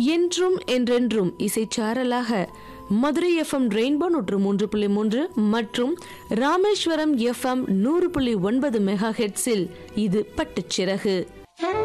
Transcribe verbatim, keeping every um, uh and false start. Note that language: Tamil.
என்றும் என்றென்றும் இசைச்சாரலாக மதுரை எஃப்எம் ரெயின்போ நூற்று மூன்று புள்ளி மூன்று மற்றும் ராமேஸ்வரம் எஃப்எம் நூறு புள்ளி ஒன்பது மெகா ஹெட்ஸில் இது பட்டுச்சிறகு.